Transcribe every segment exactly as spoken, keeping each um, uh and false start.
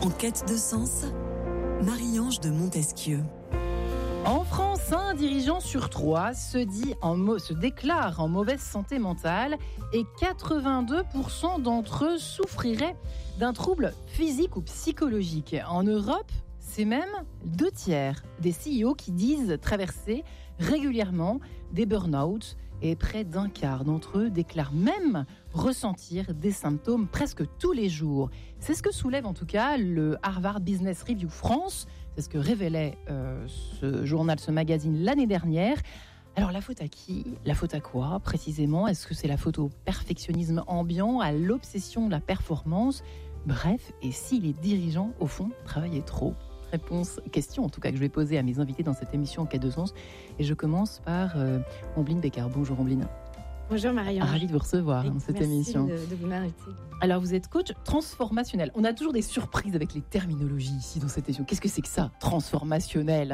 En quête de sens, Marie-Ange de Montesquieu. En France, un dirigeant sur trois se, dit en mo- se déclare en mauvaise santé mentale et quatre-vingt-deux pour cent d'entre eux souffriraient d'un trouble physique ou psychologique. En Europe, c'est même deux tiers des C E O qui disent traverser régulièrement des burn-out et près d'un quart d'entre eux déclarent même ressentir des symptômes presque tous les jours. C'est ce que soulève en tout cas le Harvard Business Review France. C'est ce que révélait euh, ce journal, ce magazine l'année dernière. Alors la faute à qui ? La faute à quoi précisément ? Est-ce que c'est la faute au perfectionnisme ambiant, à l'obsession de la performance ? Bref, et si les dirigeants, au fond, travaillaient trop ? Réponse, question en tout cas que je vais poser à mes invités dans cette émission En quête de sens. Et je commence par euh, Ombline Beccard. Bonjour Ombline. Bonjour Marianne. Ravi de vous recevoir dans cette Merci émission. Merci de, de vous m'inviter. Alors vous êtes coach transformationnel. On a toujours des surprises avec les terminologies ici dans cette émission. Qu'est-ce que c'est que ça, transformationnel ?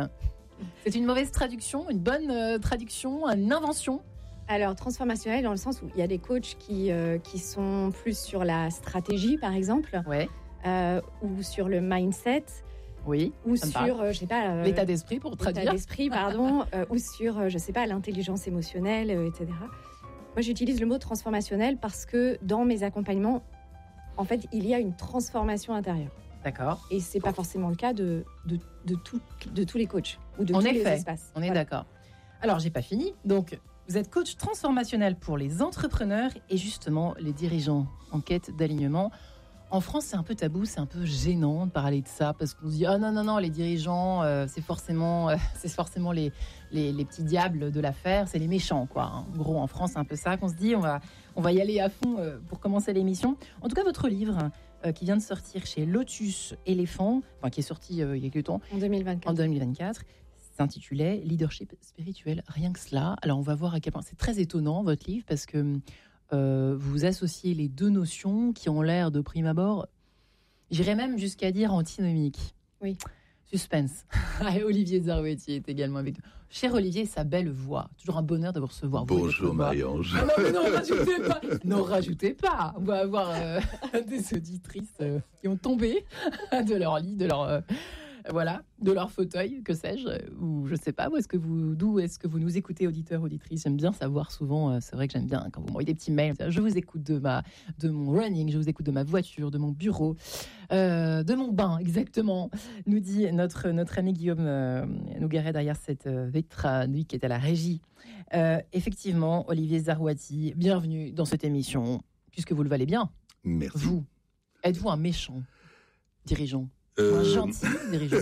C'est une mauvaise traduction, une bonne euh, traduction, une invention ? Alors transformationnel dans le sens où il y a des coachs qui, euh, qui sont plus sur la stratégie par exemple, ouais. euh, ou sur le mindset. Oui, ou sur, euh, je sais pas, euh, l'état d'esprit pour traduire. L'état d'esprit, pardon, euh, ou sur, euh, je sais pas, l'intelligence émotionnelle, euh, et cetera. Moi, j'utilise le mot transformationnel parce que dans mes accompagnements, en fait, il y a une transformation intérieure. D'accord. Et c'est pas forcément le cas de de de, tout, de tous les coachs ou de en tous effet, les espaces. On est voilà. d'accord. Alors, j'ai pas fini. Donc, vous êtes coach transformationnel pour les entrepreneurs et justement les dirigeants en quête d'alignement. En France, c'est un peu tabou, c'est un peu gênant de parler de ça parce qu'on se dit ah oh non non non les dirigeants euh, c'est forcément euh, c'est forcément les, les les petits diables de l'affaire, c'est les méchants quoi. En gros, en France, c'est un peu ça qu'on se dit. On va on va y aller à fond euh, pour commencer l'émission. En tout cas, votre livre euh, qui vient de sortir chez Lotus Éléphant, enfin qui est sorti euh, il y a quelques temps en deux mille vingt-quatre. En deux mille vingt-quatre, s'intitulait Leadership spirituel. Rien que cela. Alors on va voir à quel point c'est très étonnant votre livre parce que Euh, vous associez les deux notions qui ont l'air de prime abord, j'irais même jusqu'à dire antinomiques. Oui. Suspense. Olivier Zarouetti est également avec nous. Cher Olivier, sa belle voix. Toujours un bonheur de vous recevoir. Bonjour Marie-Ange. Ah non, mais non, rajoutez pas. Non, rajoutez pas. On va avoir euh, des auditrices euh, qui ont tombé de leur lit, de leur... Euh, Voilà, de leur fauteuil, que sais-je, ou je sais pas, où est-ce que vous, d'où est-ce que vous nous écoutez, auditeurs, auditrices. J'aime bien savoir souvent, euh, c'est vrai que j'aime bien quand vous m'envoyez des petits mails. Je vous écoute de ma, de mon running, je vous écoute de ma voiture, de mon bureau, euh, de mon bain, exactement. Nous dit notre notre ami Guillaume euh, Nougaret derrière cette euh, vitre, lui qui est à la régie. Euh, effectivement, Olivier Zarouetti, bienvenue dans cette émission, puisque vous le valez bien. Merci. Vous, êtes-vous un méchant dirigeant? Euh... Un gentil dirigeant.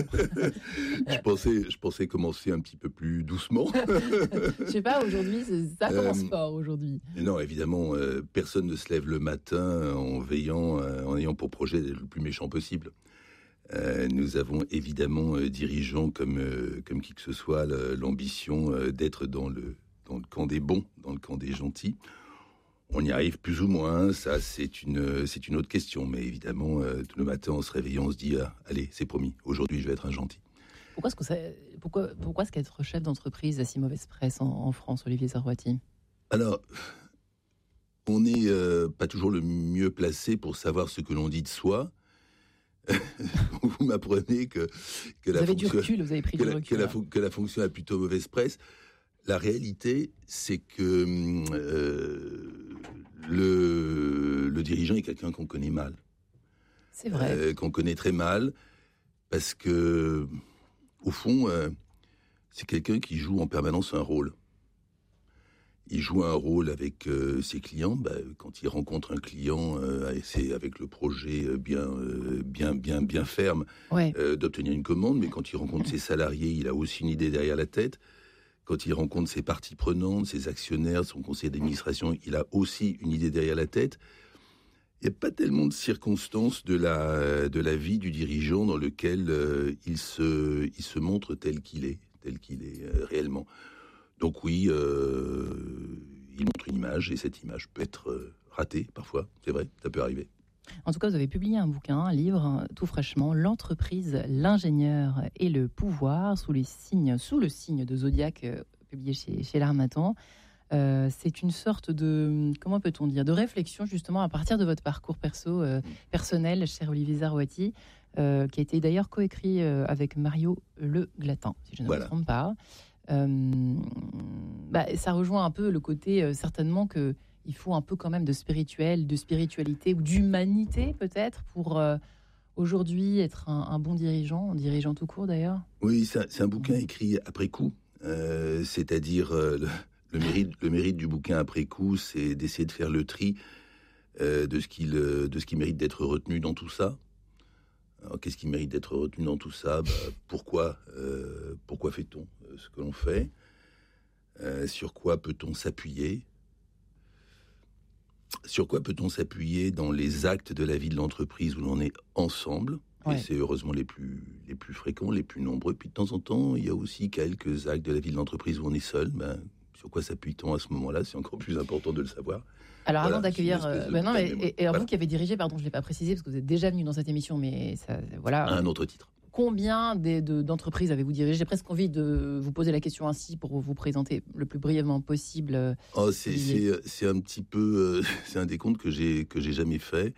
je pensais, je pensais commencer un petit peu plus doucement. Je sais pas, aujourd'hui, ça commence euh, fort aujourd'hui. Non, évidemment, euh, personne ne se lève le matin en veillant, euh, en ayant pour projet d'être le plus méchant possible. Euh, nous avons évidemment euh, dirigeants comme euh, comme qui que ce soit l'ambition euh, d'être dans le dans le camp des bons, dans le camp des gentils. On y arrive plus ou moins, ça c'est une c'est une autre question, mais évidemment euh, tout le matin en se réveillant on se dit ah, allez c'est promis, aujourd'hui je vais être un gentil. Pourquoi est-ce que ça, pourquoi pourquoi est-ce qu'être chef d'entreprise a si mauvaise presse en, en France, Olivier Zarouetti ? Alors on n'est euh, pas toujours le mieux placé pour savoir ce que l'on dit de soi. Vous m'apprenez que que vous la avez fonction, du recul, vous avez pris que du la, recul, que la, que la fonction a plutôt mauvaise presse. La réalité, c'est que euh, le, le dirigeant est quelqu'un qu'on connaît mal. C'est vrai. Euh, qu'on connaît très mal, parce que, au fond, euh, c'est quelqu'un qui joue en permanence un rôle. Il joue un rôle avec euh, ses clients. Bah, quand il rencontre un client, euh, c'est avec le projet bien, euh, bien, bien, bien ferme ouais. euh, d'obtenir une commande. Mais quand il rencontre ses salariés, il a aussi une idée derrière la tête. Quand il rencontre ses parties prenantes, ses actionnaires, son conseil d'administration, il a aussi une idée derrière la tête. Il n'y a pas tellement de circonstances de la, de la vie du dirigeant dans lequel euh, il, se, il se montre tel qu'il est, tel qu'il est euh, réellement. Donc oui, euh, il montre une image et cette image peut être euh, ratée parfois, c'est vrai, ça peut arriver. En tout cas, vous avez publié un bouquin, un livre, tout fraîchement, L'entreprise, l'ingénieur et le pouvoir, sous les signes, sous le signe de Zodiac, euh, publié chez, chez l'Harmattan. Euh, c'est une sorte de, comment peut-on dire, de réflexion justement à partir de votre parcours perso, euh, personnel, cher Olivier Zarouetti, euh, qui a été d'ailleurs coécrit euh, avec Mario Le Glatin, si je ne voilà. me trompe pas. Euh, bah, ça rejoint un peu le côté, euh, certainement, qu'il faut un peu quand même de spirituel, de spiritualité ou d'humanité, peut-être, pour euh, aujourd'hui être un, un bon dirigeant, un dirigeant tout court, d'ailleurs. Oui, c'est un, c'est un bouquin écrit après coup, euh, c'est-à-dire... Euh, le... Le mérite, le mérite du bouquin après coup, c'est d'essayer de faire le tri euh, de, ce qu'il, de ce qui mérite d'être retenu dans tout ça. Alors, qu'est-ce qui mérite d'être retenu dans tout ça ? Bah, pourquoi, euh, pourquoi fait-on ce que l'on fait ? euh, Sur quoi peut-on s'appuyer ? Sur quoi peut-on s'appuyer dans les actes de la vie de l'entreprise où l'on est ensemble ? Ouais. Et c'est heureusement les plus, les plus fréquents, les plus nombreux. Puis de temps en temps, il y a aussi quelques actes de la vie de l'entreprise où on est seul. Ben, sur quoi s'appuie-t-on à ce moment-là ? C'est encore plus important de le savoir. Alors voilà, avant d'accueillir, euh, ben non, mais, et, et alors voilà. Vous qui avez dirigé, pardon, je ne l'ai pas précisé parce que vous êtes déjà venu dans cette émission, mais ça, voilà. À un autre titre. Combien de, de, d'entreprises avez-vous dirigé ? J'ai presque envie de vous poser la question ainsi pour vous présenter le plus brièvement possible. Oh, c'est, c'est, c'est un petit peu, euh, c'est un décompte que j'ai que j'ai jamais fait.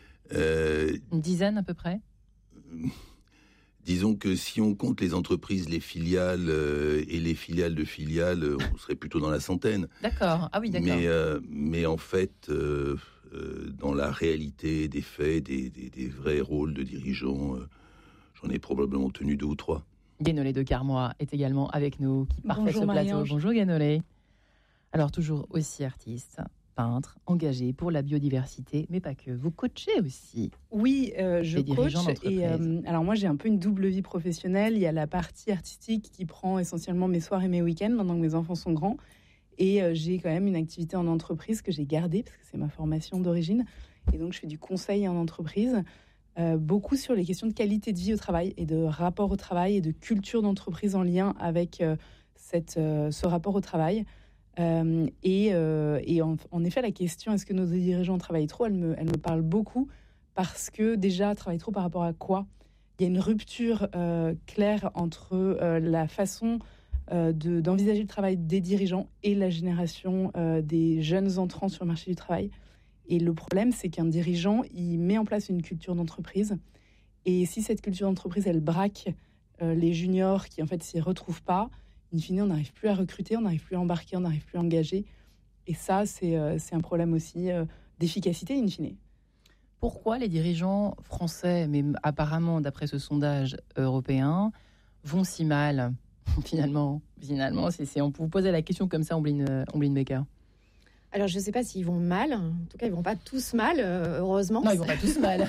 Euh, Une dizaine à peu près. Euh, Disons que si on compte les entreprises, les filiales euh, et les filiales de filiales, euh, on serait plutôt dans la centaine. D'accord. Ah oui, d'accord. Mais, euh, mais en fait, euh, euh, dans la réalité des faits, des, des, des vrais rôles de dirigeants, euh, j'en ai probablement tenu deux ou trois. Guénolé de Carmois est également avec nous, qui parfait ce plateau. Marie-Ange. Bonjour Guénolé. Alors toujours aussi artiste, peintre, engagé pour la biodiversité, mais pas que. Vous coachez aussi. Oui, euh, je coach. Et euh, alors moi, j'ai un peu une double vie professionnelle. Il y a la partie artistique qui prend essentiellement mes soirs et mes week-ends, maintenant que mes enfants sont grands. Et euh, j'ai quand même une activité en entreprise que j'ai gardée, parce que c'est ma formation d'origine. Et donc, je fais du conseil en entreprise, euh, beaucoup sur les questions de qualité de vie au travail et de rapport au travail et de culture d'entreprise en lien avec euh, cette, euh, ce rapport au travail. Euh, et euh, et en, en effet, la question est-ce que nos dirigeants travaillent trop, elle me, elle me parle beaucoup parce que déjà, travaillent trop par rapport à quoi ? Il y a une rupture euh, claire entre euh, la façon euh, de, d'envisager le travail des dirigeants et la génération euh, des jeunes entrants sur le marché du travail. Et le problème, c'est qu'un dirigeant, il met en place une culture d'entreprise. Et si cette culture d'entreprise, elle braque euh, les juniors qui, en fait, s'y retrouvent pas, in fine, on n'arrive plus à recruter, on n'arrive plus à embarquer, on n'arrive plus à engager. Et ça, c'est, euh, c'est un problème aussi euh, d'efficacité, in fine. Pourquoi les dirigeants français, mais apparemment, d'après ce sondage européen, vont si mal, finalement, finalement c'est, c'est, on peut vous poser la question comme ça, Ombline, Ombline Becker. Alors, je ne sais pas s'ils vont mal. En tout cas, ils ne vont pas tous mal, euh, heureusement. Non, ils ne vont pas tous mal.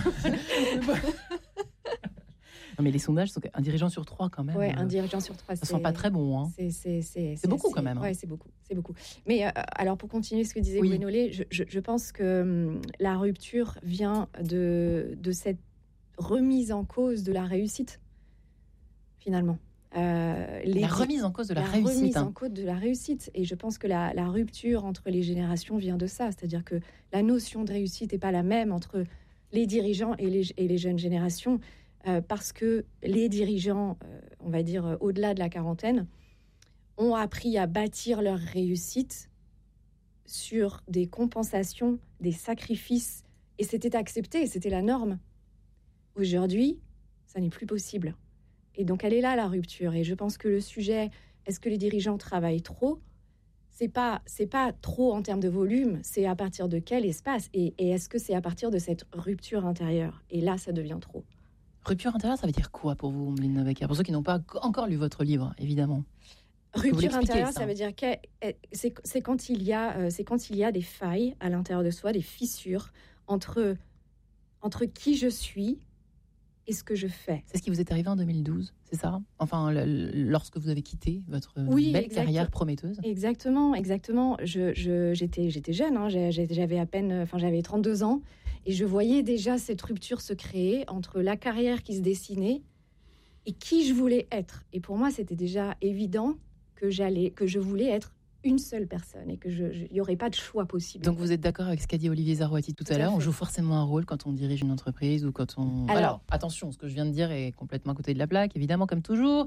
Non, mais les sondages sont un dirigeant sur trois quand même. Oui, un dirigeant sur trois. Ça ne sent pas très bon. Hein. C'est, c'est, c'est, c'est beaucoup c'est, quand même. Oui, hein. c'est beaucoup, c'est beaucoup. Mais euh, alors, pour continuer ce que disait oui. Guénolé, je, je, je pense que hum, la rupture vient de, de cette remise en cause de la réussite, finalement. Euh, les, la remise en cause de la, la réussite. La remise hein. en cause de la réussite. Et je pense que la, la rupture entre les générations vient de ça. C'est-à-dire que la notion de réussite n'est pas la même entre les dirigeants et les, et les jeunes générations. Euh, parce que les dirigeants, euh, on va dire euh, au-delà de la quarantaine, ont appris à bâtir leur réussite sur des compensations, des sacrifices, et c'était accepté, et c'était la norme. Aujourd'hui, ça n'est plus possible. Et donc, elle est là, la rupture. Et je pense que le sujet, est-ce que les dirigeants travaillent trop ? C'est pas, c'est pas trop en termes de volume, c'est à partir de quel espace ? Et, et est-ce que c'est à partir de cette rupture intérieure ? Et là, ça devient trop. Rupture intérieure, ça veut dire quoi pour vous, Ombline Becker ? Pour ceux qui n'ont pas encore lu votre livre, évidemment. Rupture intérieure, ça. ça veut dire que c'est, c'est, quand il y a, c'est quand il y a des failles à l'intérieur de soi, des fissures entre, entre qui je suis et ce que je fais. C'est ce qui vous est arrivé en deux mille douze, c'est ça ? Enfin, le, lorsque vous avez quitté votre oui, belle exact. carrière prometteuse. Exactement, exactement. Je, je, j'étais, j'étais jeune, hein, j'avais à peine, enfin, j'avais trente-deux ans. Et je voyais déjà cette rupture se créer entre la carrière qui se dessinait et qui je voulais être. Et pour moi, c'était déjà évident que, j'allais, que je voulais être une seule personne et qu'il n'y aurait pas de choix possible. Donc vous êtes d'accord avec ce qu'a dit Olivier Zarouati tout, tout à l'heure ? On joue forcément un rôle quand on dirige une entreprise ou quand on... Alors, Alors, attention, ce que je viens de dire est complètement à côté de la plaque, évidemment, comme toujours.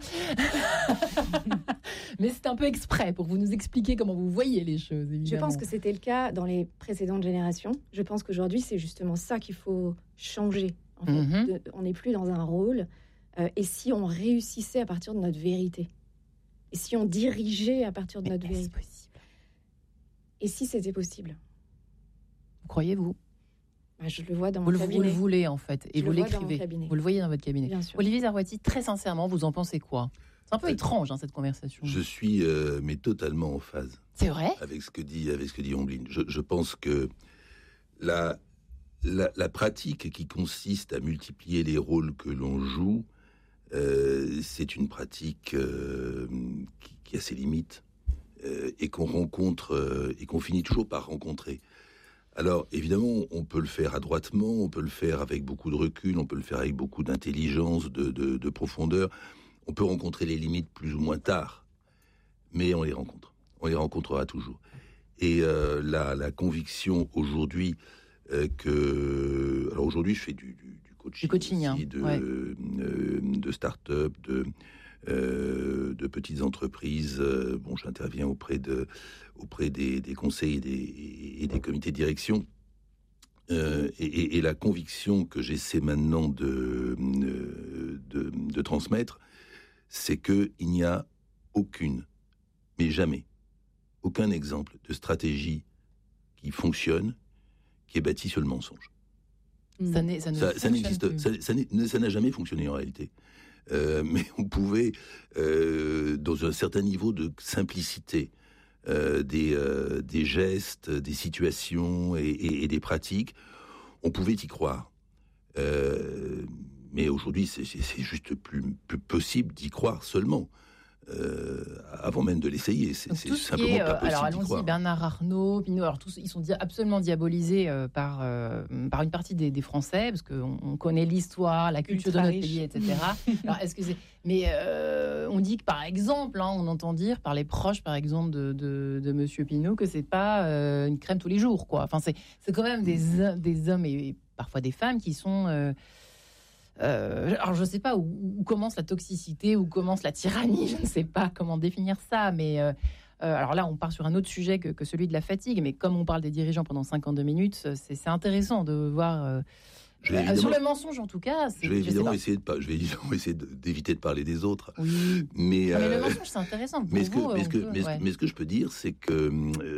Mais c'est un peu exprès pour vous nous expliquer comment vous voyez les choses, évidemment. Je pense que c'était le cas dans les précédentes générations. Je pense qu'aujourd'hui, c'est justement ça qu'il faut changer. En fait, mm-hmm. de, on n'est plus dans un rôle. Euh, et si on réussissait à partir de notre vérité? Et si on dirigeait à partir de Mais notre vérité? Possible. Et si c'était possible? Vous croyez-vous? Bah, je le vois dans vous mon le, cabinet. Vous le voulez, en fait, et je vous le l'écrivez. Vous le voyez dans votre cabinet. Bien sûr. Olivier Zarouati, très sincèrement, vous en pensez quoi? C'est un peu euh, étrange, hein, cette conversation. Je suis euh, mais totalement en phase. C'est vrai? Avec ce que dit, avec ce que dit Omblin. Je, je pense que la, la, la pratique qui consiste à multiplier les rôles que l'on joue, euh, c'est une pratique euh, qui, qui a ses limites euh, et qu'on rencontre euh, et qu'on finit toujours par rencontrer. Alors, évidemment, on peut le faire adroitement, on peut le faire avec beaucoup de recul, on peut le faire avec beaucoup d'intelligence, de, de, de profondeur. On peut rencontrer les limites plus ou moins tard, mais on les rencontre. On les rencontrera toujours. Et euh, la, la conviction aujourd'hui euh, que... Alors aujourd'hui, je fais du, du, du coaching, du coaching aussi, hein. de, ouais. euh, de start-up, de... Euh, de petites entreprises. Euh, bon, j'interviens auprès de, auprès des, des conseils et des, et des comités de direction. Euh, et, et, et la conviction que j'essaie maintenant de, de, de transmettre, c'est qu'il n'y a aucune, mais jamais, aucun exemple de stratégie qui fonctionne, qui est bâtie sur le mensonge. Ça, n'est, ça, ça, ça n'existe, ça, ça, ça n'a jamais fonctionné en réalité. Euh, mais on pouvait, euh, dans un certain niveau de simplicité, euh, des, euh, des gestes, des situations et, et, et des pratiques, on pouvait y croire. Euh, mais aujourd'hui, c'est, c'est, c'est juste plus, plus possible d'y croire seulement. Euh, avant même de l'essayer, c'est, c'est simplement est, pas possible. Alors d'y allons-y, croire. Bernard Arnault, Pinault, alors tous, ils sont di- absolument diabolisés euh, par, euh, par une partie des, des Français, parce qu'on on connaît l'histoire, la culture Ultra de notre riche. Pays, et cetera. Alors, est-ce que c'est... Mais euh, on dit que par exemple, hein, on entend dire par les proches, par exemple, de, de, de Monsieur Pinault, que c'est pas euh, une crème tous les jours, quoi. Enfin, c'est, c'est quand même des, des hommes et, et parfois des femmes qui sont... Euh, Euh, alors je ne sais pas où, où commence la toxicité, où commence la tyrannie, je ne sais pas comment définir ça, mais euh, euh, alors là on part sur un autre sujet que, que celui de la fatigue, mais comme on parle des dirigeants pendant cinquante-deux minutes, c'est, c'est intéressant de voir, euh, euh, sur le mensonge en tout cas. C'est, je vais évidemment je essayer, de pas, je vais évidemment essayer de, d'éviter de parler des autres. Oui. Mais, non, mais euh, le mensonge c'est intéressant. Pour mais, ce que, vous, mais, ce que, peut, mais, ouais. ce, mais ce que je peux dire, c'est que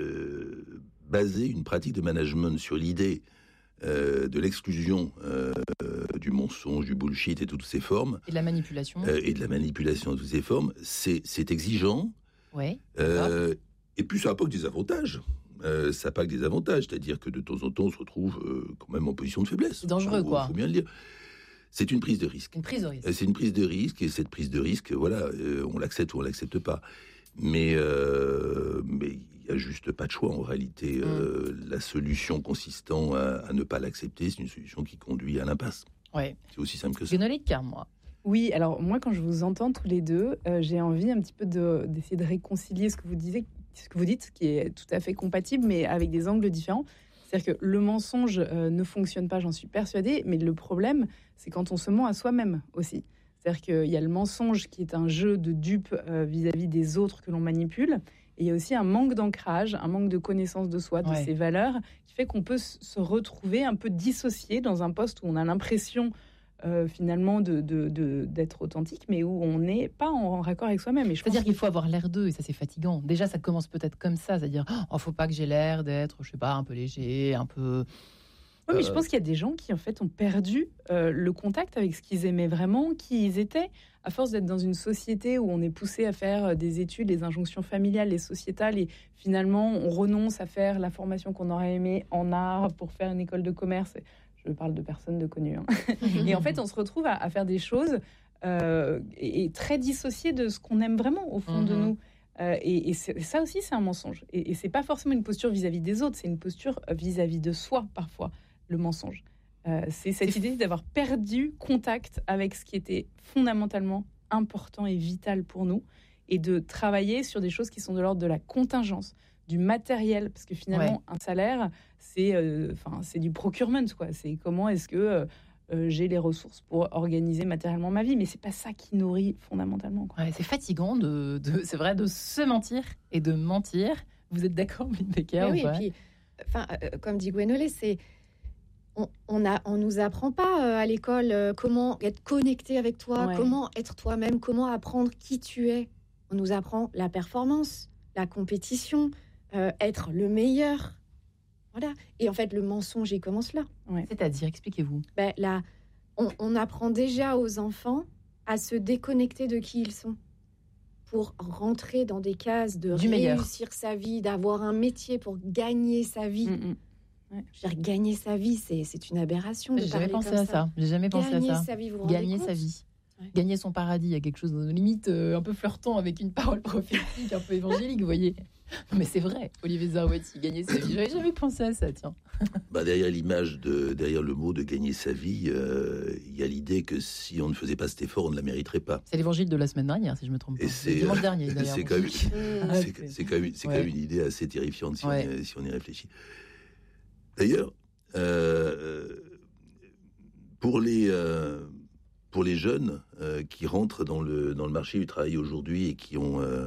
euh, baser une pratique de management sur l'idée Euh, de l'exclusion euh, du mensonge, du bullshit et toutes ces formes. Et de la manipulation. Euh, et de la manipulation de toutes ces formes, c'est, c'est exigeant. Ouais, euh, et puis ça n'a pas que des avantages. Euh, ça n'a pas que des avantages. C'est-à-dire que de temps en temps, on se retrouve euh, quand même en position de faiblesse. C'est dangereux, faut, quoi. Il faut bien le dire. C'est une prise de risque. Une prise de risque. C'est une prise de risque, et cette prise de risque, voilà, euh, on l'accepte ou on l'accepte pas. Mais, euh, mais il n'y a juste pas de choix en réalité. Euh, mmh. La solution consistant à, à ne pas l'accepter, c'est une solution qui conduit à l'impasse. Ouais. C'est aussi simple que ça. Guénolé de Carme, moi. Oui, alors moi, quand je vous entends tous les deux, euh, j'ai envie un petit peu de, d'essayer de réconcilier ce que vous disiez, ce que vous dites, qui est tout à fait compatible, mais avec des angles différents. C'est-à-dire que le mensonge euh, ne fonctionne pas, j'en suis persuadée, mais le problème, c'est quand on se ment à soi-même aussi. C'est-à-dire qu'il y a le mensonge qui est un jeu de dupe euh, vis-à-vis des autres que l'on manipule. Et il y a aussi un manque d'ancrage, un manque de connaissance de soi, de ouais. ses valeurs, qui fait qu'on peut se retrouver un peu dissocié dans un poste où on a l'impression euh, finalement de, de, de, d'être authentique, mais où on n'est pas en, en raccord avec soi-même. Et je c'est-à-dire pense qu'il faut avoir l'air d'eux, et ça c'est fatigant. Déjà, ça commence peut-être comme ça, c'est-à-dire « Oh, faut pas que j'ai l'air d'être, je sais pas, un peu léger, un peu... » Oui, mais je pense qu'il y a des gens qui, en fait, ont perdu euh, le contact avec ce qu'ils aimaient vraiment, qui ils étaient, à force d'être dans une société où on est poussé à faire des études, des injonctions familiales et sociétales, et finalement, on renonce à faire la formation qu'on aurait aimé en art pour faire une école de commerce. Je parle de personnes de connues. Hein. Et en fait, on se retrouve à, à faire des choses euh, et, et très dissociées de ce qu'on aime vraiment au fond mm-hmm. de nous. Euh, et, et ça aussi, c'est un mensonge. Et, et c'est pas forcément une posture vis-à-vis des autres, c'est une posture vis-à-vis de soi, parfois. Le mensonge. Euh, c'est cette c'est idée d'avoir perdu contact avec ce qui était fondamentalement important et vital pour nous et de travailler sur des choses qui sont de l'ordre de la contingence, du matériel, parce que finalement, ouais. un salaire, c'est, euh, c'est du procurement, quoi. C'est comment est-ce que euh, j'ai les ressources pour organiser matériellement ma vie, mais c'est pas ça qui nourrit fondamentalement, quoi. Ouais, c'est fatigant, de, de, c'est vrai, de se mentir et de mentir. Vous êtes d'accord, Blin Becker? Oui, et puis, enfin, euh, comme dit Gwenolé, c'est on, on, a, on nous apprend pas euh, à l'école euh, comment être connecté avec toi, ouais. comment être toi-même, comment apprendre qui tu es. On nous apprend la performance, la compétition, euh, être le meilleur. Voilà. Et en fait, le mensonge, il commence là. Ouais. C'est-à-dire, expliquez-vous. Ben, là, on, on apprend déjà aux enfants à se déconnecter de qui ils sont pour rentrer dans des cases de du réussir meilleur. sa vie, d'avoir un métier pour gagner sa vie. Mm-hmm. Ouais. Je veux dire, gagner sa vie, c'est, c'est une aberration. De J'ai jamais pensé à ça. ça. J'ai jamais pensé gagner à ça. Sa vie, vous gagner compte sa vie. Ouais. Gagner son paradis, il y a quelque chose de limite euh, un peu flirtant avec une parole prophétique, un peu évangélique, vous voyez. Mais c'est vrai, Olivier Zarouati, gagner sa vie. J'avais jamais pensé à ça, tiens. Bah derrière l'image, de, derrière le mot de gagner sa vie, il euh, y a l'idée que si on ne faisait pas cet effort, on ne la mériterait pas. C'est l'évangile de la semaine dernière, si je me trompe pas. Et c'est le dimanche dernier, d'ailleurs. C'est quand même, c'est, c'est quand même, c'est ouais. quand même une idée assez terrifiante si, ouais. on, y, si on y réfléchit. D'ailleurs, euh, pour les euh, pour les jeunes euh, qui rentrent dans le dans le marché du travail aujourd'hui et qui ont euh,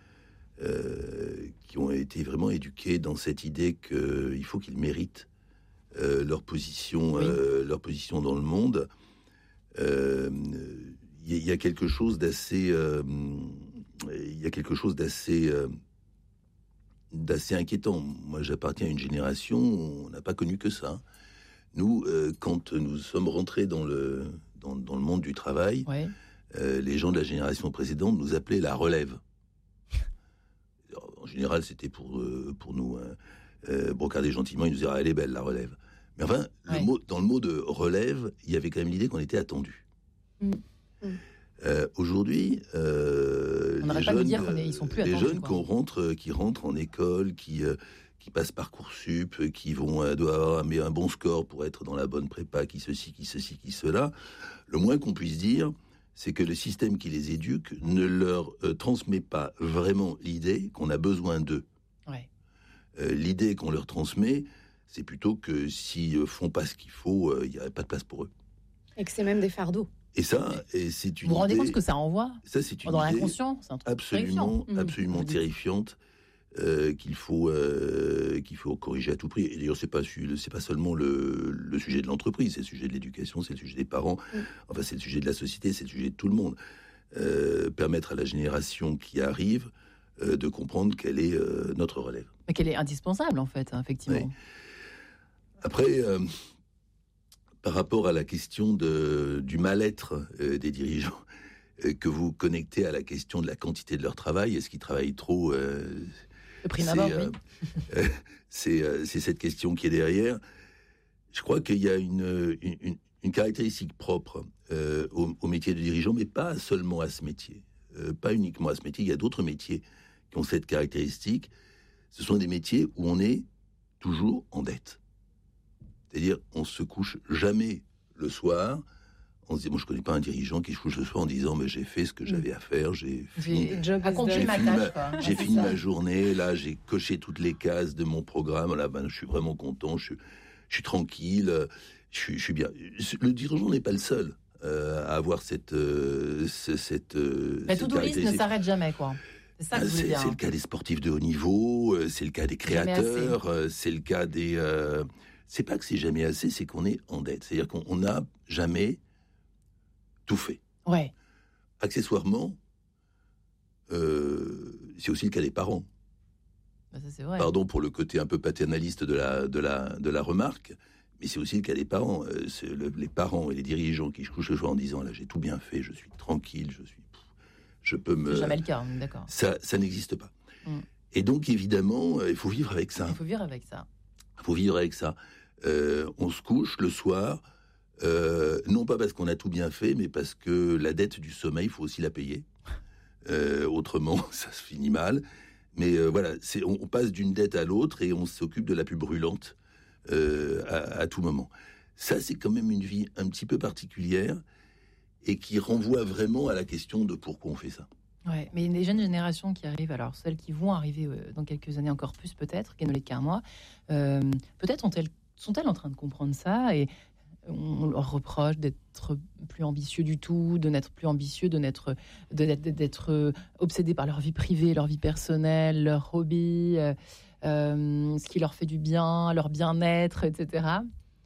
euh, qui ont été vraiment éduqués dans cette idée qu'il faut qu'ils méritent euh, leur position oui. euh, leur position dans le monde, il euh, y, y a quelque chose d'assez il euh, y a quelque chose d'assez euh, d'assez inquiétant. Moi, j'appartiens à une génération où on n'a pas connu que ça. Nous, euh, quand nous sommes rentrés dans le, dans, dans le monde du travail, ouais. euh, les gens de la génération précédente nous appelaient la relève. Alors, en général, c'était pour, euh, pour nous hein, euh, brocarder gentiment, ils nous disaient ah, « elle est belle, la relève ». Mais enfin, ouais. le mot, dans le mot de relève, il y avait quand même l'idée qu'on était attendu. Mmh. Mmh. Euh, aujourd'hui, euh, les jeunes, dire qu'on est, ils sont plus les attendus, jeunes qu'on rentre, qui rentrent en école, qui, euh, qui passent Parcoursup, qui vont euh, doivent avoir un, un bon score pour être dans la bonne prépa, qui ceci, qui ceci, qui cela, le moins qu'on puisse dire, c'est que le système qui les éduque ne leur euh, transmet pas vraiment l'idée qu'on a besoin d'eux. Ouais. Euh, l'idée qu'on leur transmet, c'est plutôt que s'ils ne font pas ce qu'il faut, il n'y a pas de place pour eux. Et que c'est même des fardeaux. Et ça, et c'est une vous vous rendez idée, compte que ça envoie ça, c'est une dans idée l'inconscient, c'est un truc absolument, terrifiant. absolument mmh. terrifiante euh, qu'il faut euh, qu'il faut corriger à tout prix. Et d'ailleurs, c'est pas c'est pas seulement le, le sujet de l'entreprise, c'est le sujet de l'éducation, c'est le sujet des parents. Mmh. Enfin, c'est le sujet de la société, c'est le sujet de tout le monde. Euh, permettre à la génération qui arrive euh, de comprendre quelle est euh, notre relève. Mais qu'elle est indispensable, en fait, hein, effectivement. Oui. Après. Euh, Par rapport à la question de, du mal-être euh, des dirigeants, euh, que vous connectez à la question de la quantité de leur travail, est-ce qu'ils travaillent trop euh, Le prime abord, oui. euh, c'est, euh, c'est cette question qui est derrière. Je crois qu'il y a une, une, une caractéristique propre euh, au, au métier de dirigeant, mais pas seulement à ce métier. Euh, pas uniquement à ce métier, il y a d'autres métiers qui ont cette caractéristique. Ce sont des métiers où on est toujours en dette. C'est-à-dire, on se couche jamais le soir. On se dit, moi, je connais pas un dirigeant qui se couche le soir en disant, mais j'ai fait ce que j'avais à faire, j'ai fini, j'ai, j'ai fini, ma, ma, j'ai fini ma journée, là, j'ai coché toutes les cases de mon programme, là, ben, je suis vraiment content, je suis, je suis tranquille, je suis, je suis bien. Le dirigeant n'est pas le seul euh, à avoir cette, euh, cette, euh, La to-do list ne s'arrête jamais, quoi. C'est ça que c'est, dire, c'est hein. le cas des sportifs de haut niveau, c'est le cas des créateurs, c'est le cas des... Euh, c'est pas que c'est jamais assez, c'est qu'on est en dette. C'est-à-dire qu'on n'a jamais tout fait. Ouais. Accessoirement, euh, c'est aussi le cas des parents. Bah ça, c'est vrai. Pardon pour le côté un peu paternaliste de la, de la, de la remarque, mais c'est aussi le cas des parents. Euh, c'est le, les parents et les dirigeants qui se couchent le soir en disant « là, j'ai tout bien fait, je suis tranquille, je suis... je peux me... » C'est jamais le cas, d'accord. Ça, ça n'existe pas. Mm. Et donc, évidemment, il faut vivre avec ça. Il faut vivre avec ça. Il faut vivre avec ça. Euh, on se couche le soir, euh, non pas parce qu'on a tout bien fait, mais parce que la dette du sommeil, il faut aussi la payer. Euh, autrement, ça se finit mal. Mais euh, voilà, c'est, on, on passe d'une dette à l'autre et on s'occupe de la plus brûlante euh, à, à tout moment. Ça, c'est quand même une vie un petit peu particulière et qui renvoie vraiment à la question de pourquoi on fait ça. Ouais, mais les jeunes générations qui arrivent, alors celles qui vont arriver euh, dans quelques années encore plus peut-être, qui ne l'est qu'un mois, euh, peut-être ont-elles, sont-elles en train de comprendre ça et on leur reproche d'être plus ambitieux du tout, de n'être plus ambitieux, de n'être, de, d'être, d'être obsédés par leur vie privée, leur vie personnelle, leur hobby, euh, euh, ce qui leur fait du bien, leur bien-être, et cetera.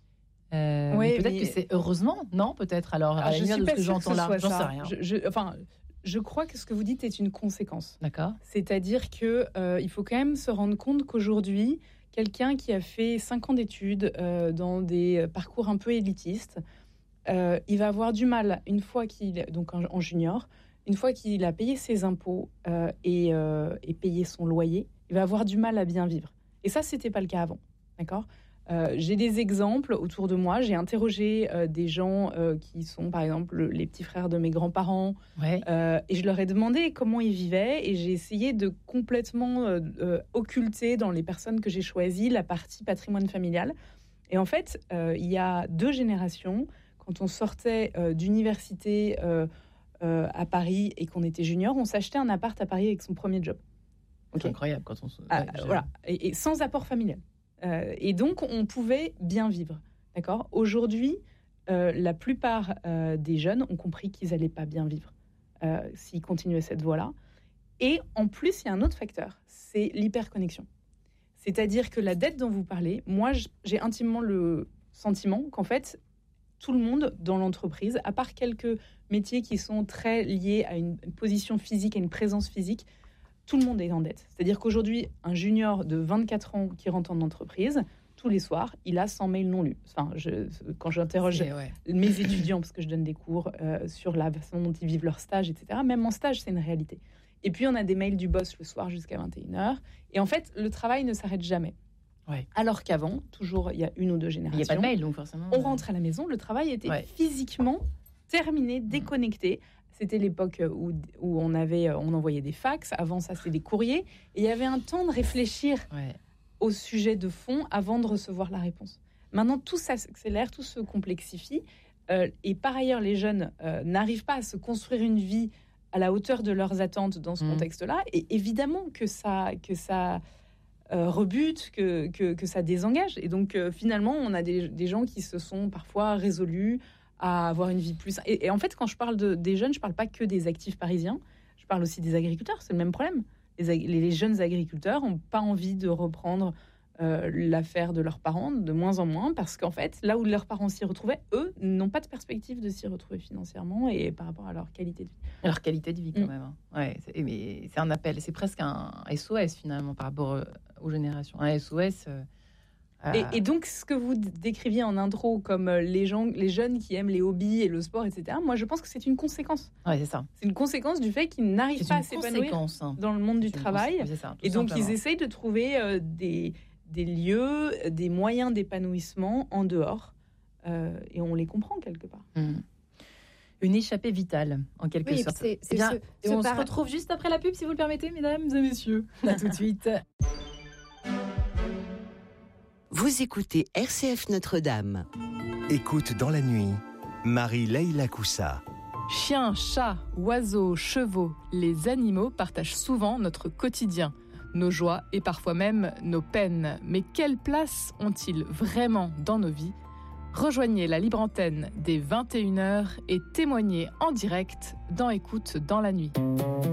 Euh, ouais, peut-être mais... que c'est heureusement, non peut-être alors ah, à la lumière de ce que j'entends là, j'en sais rien. Je, je, enfin, je crois que ce que vous dites est une conséquence. D'accord. C'est-à-dire que euh, il faut quand même se rendre compte qu'aujourd'hui, quelqu'un qui a fait cinq ans d'études euh, dans des parcours un peu élitistes, euh, il va avoir du mal une fois qu'il donc en, en junior, une fois qu'il a payé ses impôts euh, et, euh, et payé son loyer, il va avoir du mal à bien vivre. Et ça, c'était pas le cas avant, d'accord ? Euh, j'ai des exemples autour de moi. J'ai interrogé euh, des gens euh, qui sont, par exemple, le, les petits frères de mes grands-parents. Ouais. Euh, et je leur ai demandé comment ils vivaient. Et j'ai essayé de complètement euh, euh, occulter dans les personnes que j'ai choisies la partie patrimoine familial. Et en fait, euh, il y a deux générations. Quand on sortait euh, d'université euh, euh, à Paris et qu'on était junior, on s'achetait un appart à Paris avec son premier job. Okay. C'est incroyable quand on se... Ah, ouais, voilà. Et, et sans apport familial. Euh, et donc, on pouvait bien vivre, d'accord ? Aujourd'hui, euh, la plupart euh, des jeunes ont compris qu'ils n'allaient pas bien vivre euh, s'ils continuaient cette voie-là. Et en plus, il y a un autre facteur, c'est l'hyperconnexion. C'est-à-dire que la dette dont vous parlez, moi, j'ai intimement le sentiment qu'en fait, tout le monde dans l'entreprise, à part quelques métiers qui sont très liés à une position physique, à une présence physique, tout le monde est en dette. C'est-à-dire qu'aujourd'hui, un junior de vingt-quatre ans qui rentre en entreprise, tous les soirs, il a cent mails non lus. Enfin, je, quand j'interroge ouais. mes étudiants, parce que je donne des cours euh, sur la façon dont ils vivent leur stage, et cetera, même en stage, c'est une réalité. Et puis, on a des mails du boss le soir jusqu'à vingt et une heures. Et en fait, le travail ne s'arrête jamais. Ouais. Alors qu'avant, toujours, il y a une ou deux générations. Il n'y a pas de mail, donc forcément. On rentre à la maison, le travail était ouais. physiquement terminé, déconnecté. C'était l'époque où, où on, avait, on envoyait des fax. Avant ça, c'était des courriers. Et il y avait un temps de réfléchir ouais. au sujet de fond avant de recevoir la réponse. Maintenant, tout s'accélère, tout se complexifie. Euh, et par ailleurs, les jeunes euh, n'arrivent pas à se construire une vie à la hauteur de leurs attentes dans ce mmh. contexte-là. Et évidemment que ça, que ça euh, rebute, que, que, que ça désengage. Et donc, euh, finalement, on a des, des gens qui se sont parfois résolus à avoir une vie plus... Et, et en fait, quand je parle de, des jeunes, je ne parle pas que des actifs parisiens, je parle aussi des agriculteurs, c'est le même problème. Les, les, les jeunes agriculteurs n'ont pas envie de reprendre euh, l'affaire de leurs parents, de moins en moins, parce qu'en fait, là où leurs parents s'y retrouvaient, eux, n'ont pas de perspective de s'y retrouver financièrement et par rapport à leur qualité de vie. Leur qualité de vie, quand mmh. même. Hein. Ouais, c'est, mais c'est un appel, c'est presque un S O S, finalement, par rapport aux générations. Un S O S... Euh... Et, et donc, ce que vous décriviez en intro comme les, gens, les jeunes qui aiment les hobbies et le sport, et cetera, moi, je pense que c'est une conséquence. Oui, c'est ça. C'est une conséquence du fait qu'ils n'arrivent c'est pas à s'épanouir hein. dans le monde c'est du travail. Cons- ça, et donc, simplement. Ils essayent de trouver euh, des, des lieux, des moyens d'épanouissement en dehors. Euh, et on les comprend quelque part. Mmh. Une échappée vitale, en quelque oui, sorte. C'est, c'est eh bien, ce, et on par... se retrouve juste après la pub, si vous le permettez, mesdames et messieurs. À tout de suite. Vous écoutez R C F Notre-Dame. Écoute dans la nuit, Marie-Leila Coussa. Chiens, chats, oiseaux, chevaux, les animaux partagent souvent notre quotidien, nos joies et parfois même nos peines. Mais quelle place ont-ils vraiment dans nos vies ? Rejoignez la libre antenne dès vingt et une heures et témoignez en direct dans Écoute dans la nuit.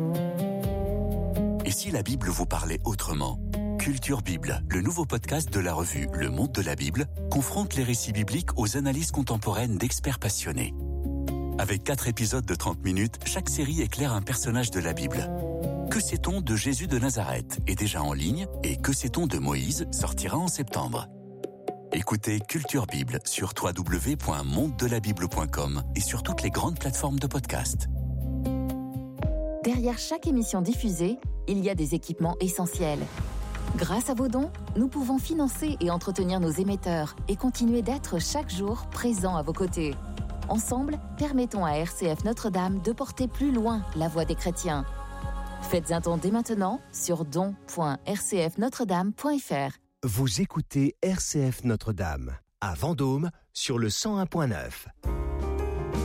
Et si la Bible vous parlait autrement ? Culture Bible, le nouveau podcast de la revue Le Monde de la Bible, confronte les récits bibliques aux analyses contemporaines d'experts passionnés. Avec quatre épisodes de trente minutes, chaque série éclaire un personnage de la Bible. Que sait-on de Jésus de Nazareth est déjà en ligne et Que sait-on de Moïse sortira en septembre. Écoutez Culture Bible sur w w w point monde de la bible point com et sur toutes les grandes plateformes de podcast. Derrière chaque émission diffusée, il y a des équipements essentiels. Grâce à vos dons, nous pouvons financer et entretenir nos émetteurs et continuer d'être chaque jour présents à vos côtés. Ensemble, permettons à R C F Notre-Dame de porter plus loin la voix des chrétiens. Faites un don dès maintenant sur don point r c f notre dame point f r. Vous écoutez R C F Notre-Dame, à Vendôme, sur le cent un point neuf.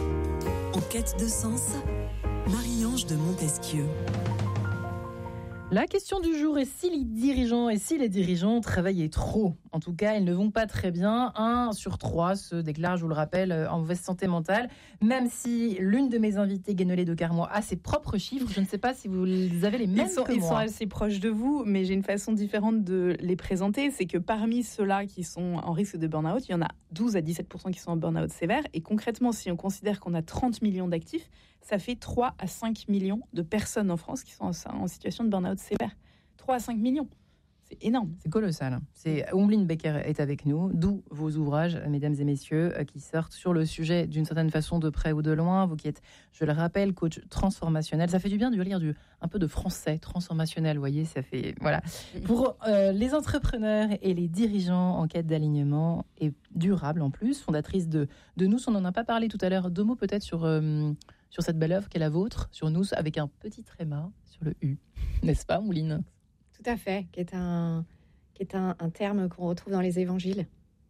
En quête de sens, Marie-Ange de Montesquieu. La question du jour est si les dirigeants et si les dirigeants travaillaient trop. En tout cas, ils ne vont pas très bien. Un sur trois se déclare, je vous le rappelle, en mauvaise santé mentale. Même si l'une de mes invitées, Guénolé de Carmois, a ses propres chiffres, je ne sais pas si vous avez les mêmes ils sont, que ils moi. Ils sont assez proches de vous, mais j'ai une façon différente de les présenter. C'est que parmi ceux-là qui sont en risque de burn-out, il y en a douze à dix-sept pour cent qui sont en burn-out sévère. Et concrètement, si on considère qu'on a trente millions d'actifs, ça fait trois à cinq millions de personnes en France qui sont en, en situation de burn-out sévère. trois à cinq millions. C'est énorme. C'est colossal. C'est Omblin Becker est avec nous, d'où vos ouvrages, mesdames et messieurs, qui sortent sur le sujet d'une certaine façon, de près ou de loin. Vous qui êtes, je le rappelle, coach transformationnel. Ça fait du bien de lire du, un peu de français transformationnel, vous voyez, ça fait... Voilà. Pour euh, les entrepreneurs et les dirigeants en quête d'alignement et durable en plus, fondatrice de, de Nous, on n'en a pas parlé tout à l'heure. Deux mots peut-être sur... Euh, sur cette belle œuvre qu'est la vôtre, sur Nous, avec un petit tréma sur le U, n'est-ce pas, Mouline ? Tout à fait, qui est un, qui est un, un terme qu'on retrouve dans les évangiles,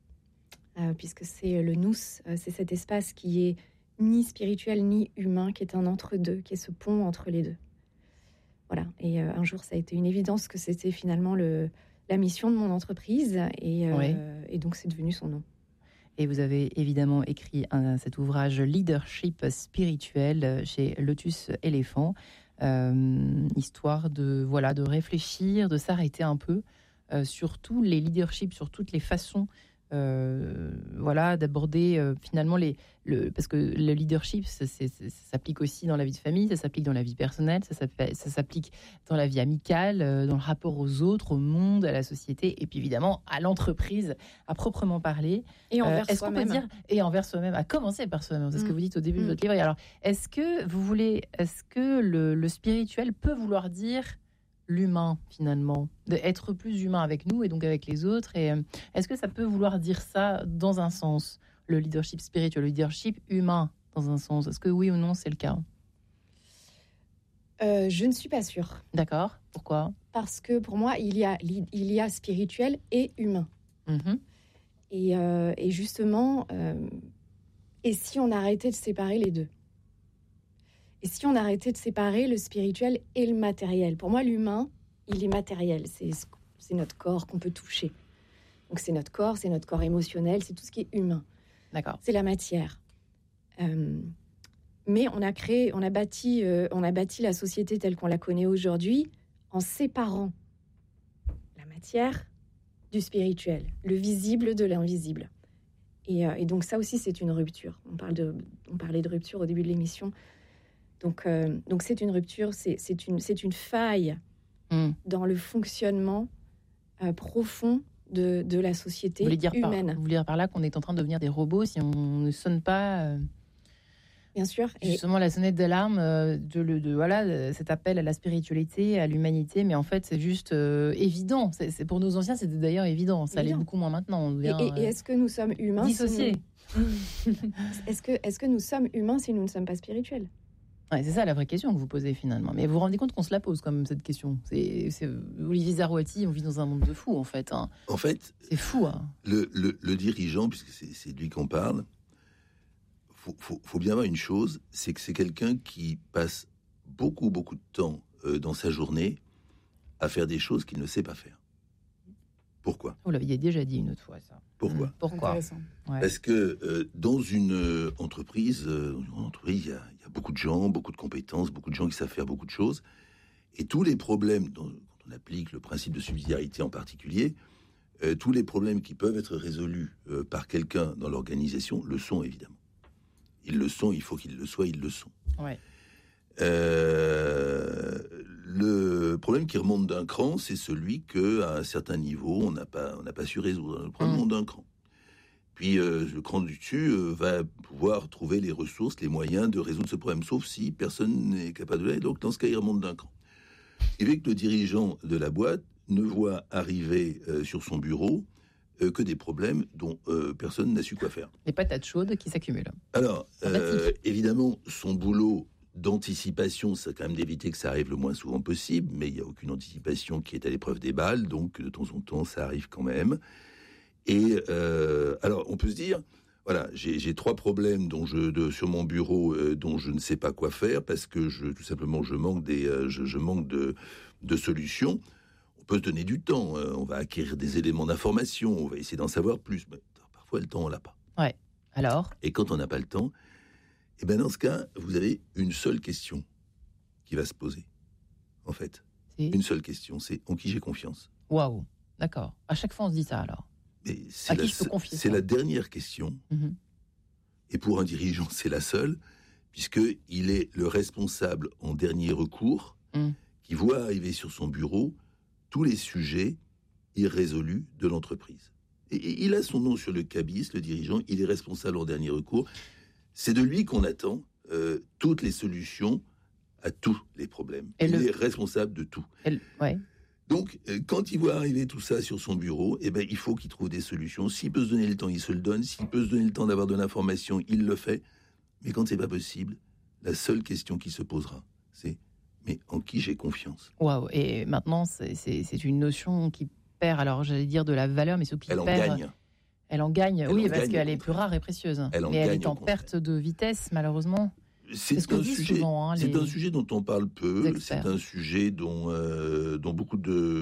euh, puisque c'est le Nous, euh, c'est cet espace qui est ni spirituel ni humain, qui est un entre-deux, qui est ce pont entre les deux. Voilà, et euh, un jour, ça a été une évidence que c'était finalement le, la mission de mon entreprise, et, euh, oui. et donc c'est devenu son nom. Et vous avez évidemment écrit un, cet ouvrage Leadership spirituel chez Lotus Éléphant, euh, histoire de, voilà, de réfléchir, de s'arrêter un peu euh, sur tous les leaderships, sur toutes les façons euh, voilà, d'aborder euh, finalement les... Le, parce que le leadership, ça, c'est, ça s'applique aussi dans la vie de famille, ça s'applique dans la vie personnelle, ça, ça s'applique dans la vie amicale, euh, dans le rapport aux autres, au monde, à la société, et puis évidemment à l'entreprise, à proprement parler. Et envers euh, soi-même. Dire, et envers soi-même, à commencer par soi-même, c'est mmh. ce que vous dites au début mmh. de votre livre. Et alors, est-ce que vous voulez, est-ce que le, le spirituel peut vouloir dire l'humain, finalement, d'être plus humain avec nous et donc avec les autres, et euh, est-ce que ça peut vouloir dire ça dans un sens ? Le leadership spirituel, le leadership humain, dans un sens. Est-ce que oui ou non, c'est le cas ? euh, Je ne suis pas sûre. D'accord. Pourquoi ? Parce que pour moi, il y a, il y a spirituel et humain. Mm-hmm. Et, euh, et justement, euh, et si on arrêtait de séparer les deux ? Et si on arrêtait de séparer le spirituel et le matériel ? Pour moi, l'humain, il est matériel. C'est, c'est notre corps qu'on peut toucher. Donc c'est notre corps, c'est notre corps émotionnel, c'est tout ce qui est humain. D'accord. C'est la matière. Euh, mais on a créé, on a bâti, euh, on a bâti la société telle qu'on la connaît aujourd'hui en séparant la matière du spirituel, le visible de l'invisible. Et, euh, et donc ça aussi, c'est une rupture. On parle de, on parlait de rupture au début de l'émission. Donc, euh, donc c'est une rupture, c'est, c'est une, c'est une faille mmh. dans le fonctionnement euh, profond De, de la société vous voulez dire humaine. Par, vous voulez dire par là qu'on est en train de devenir des robots si on ne sonne pas euh, Bien sûr. Justement, et... la sonnette d'alarme euh, de, de, de voilà, de, cet appel à la spiritualité, à l'humanité, mais en fait, c'est juste euh, évident. C'est, c'est pour nos anciens, c'était d'ailleurs évident. Ça évident. L'est beaucoup moins maintenant. On devient, et, et, et est-ce que nous sommes humains dissociés si nous... est-ce que, est-ce que nous sommes humains si nous ne sommes pas spirituels ? Ouais, c'est ça la vraie question que vous posez finalement. Mais vous vous rendez compte qu'on se la pose quand même, cette question. C'est, c'est Olivier Zarouati, on vit dans un monde de fous en fait. Hein. En fait, c'est fou. Hein. Le, le, le dirigeant, puisque c'est, c'est de lui qu'on parle, faut, faut, faut bien voir une chose, c'est que c'est quelqu'un qui passe beaucoup, beaucoup de temps euh, dans sa journée à faire des choses qu'il ne sait pas faire. Pourquoi ? Vous l'aviez déjà dit une autre fois, ça. Pourquoi ? Mmh. Pourquoi ? Ouais. Parce que euh, dans une euh, entreprise, euh, dans une entreprise, il y, y a beaucoup de gens, beaucoup de compétences, beaucoup de gens qui savent faire beaucoup de choses. Et tous les problèmes, dont, quand on applique le principe de subsidiarité en particulier, euh, tous les problèmes qui peuvent être résolus euh, par quelqu'un dans l'organisation le sont évidemment. Ils le sont, il faut qu'ils le soient, ils le sont. Ouais. Euh, le problème qui remonte d'un cran, c'est celui qu'à un certain niveau, on n'a pas, on n'a pas su résoudre. Le problème remonte d'un cran. Puis euh, le cran du dessus euh, va pouvoir trouver les ressources, les moyens de résoudre ce problème, sauf si personne n'est capable de l'aider. Donc dans ce cas, il remonte d'un cran. Et vu que le dirigeant de la boîte ne voit arriver euh, sur son bureau euh, que des problèmes dont euh, personne n'a su quoi faire. Les patates chaudes qui s'accumulent. Alors, euh, évidemment, son boulot d'anticipation, c'est quand même d'éviter que ça arrive le moins souvent possible, mais il n'y a aucune anticipation qui est à l'épreuve des balles, donc de temps en temps, ça arrive quand même. Et euh, alors, on peut se dire, voilà, j'ai, j'ai trois problèmes dont je, de, sur mon bureau euh, dont je ne sais pas quoi faire parce que je, tout simplement je manque, des, euh, je, je manque de, de solutions. On peut se donner du temps, euh, on va acquérir des éléments d'information, on va essayer d'en savoir plus, mais parfois le temps on l'a pas. Ouais. Alors ? Et quand on n'a pas le temps, eh ben dans ce cas, vous avez une seule question qui va se poser. En fait, c'est... une seule question, c'est en qui j'ai confiance. Waouh, d'accord. À chaque fois on se dit ça alors. Mais c'est à la, qui je peux confier c'est ça ? la dernière question. Mm-hmm. Et pour un dirigeant, c'est la seule, puisqu'il est le responsable en dernier recours, mm. qui voit arriver sur son bureau tous les sujets irrésolus de l'entreprise. Et, et il a son nom sur le cabis, le dirigeant, il est responsable en dernier recours. C'est de lui qu'on attend euh, toutes les solutions à tous les problèmes. Et il le... est responsable de tout. Le... Ouais. Donc, euh, quand il voit arriver tout ça sur son bureau, eh ben, il faut qu'il trouve des solutions. S'il peut se donner le temps, il se le donne. S'il peut se donner le temps d'avoir de l'information, il le fait. Mais quand c'est pas possible, la seule question qui se posera, c'est « mais en qui j'ai confiance ?» Waouh. Et maintenant, c'est, c'est, c'est une notion qui perd, alors j'allais dire de la valeur, mais ce qui Elle en perd... gagne. Elle en gagne, elle oui, en parce gagne, qu'elle est plus rare et précieuse. Elle en mais gagne, elle est en perte de vitesse, malheureusement. C'est, c'est ce qu'on dit sujet, souvent. Hein, c'est les... un sujet dont on parle peu. C'est un sujet dont, euh, dont beaucoup